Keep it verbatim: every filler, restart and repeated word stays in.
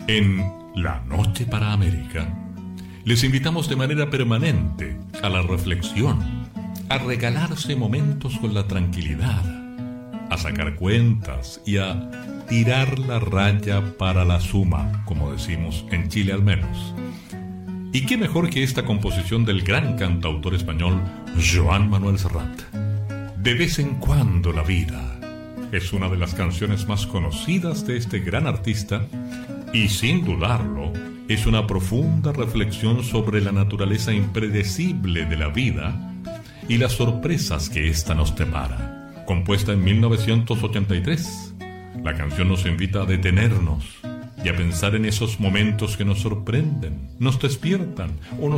En La Noche para América, les invitamos de manera permanente a la reflexión, a regalarse momentos con la tranquilidad, a sacar cuentas y a tirar la raya para la suma, como decimos en Chile al menos. Y qué mejor que esta composición del gran cantautor español Joan Manuel Serrat. De vez en cuando la vida es una de las canciones más conocidas de este gran artista y, sin dudarlo, es una profunda reflexión sobre la naturaleza impredecible de la vida y las sorpresas que ésta nos depara. Compuesta en mil novecientos ochenta y tres, la canción nos invita a detenernos y a pensar en esos momentos que nos sorprenden, nos despiertan o nos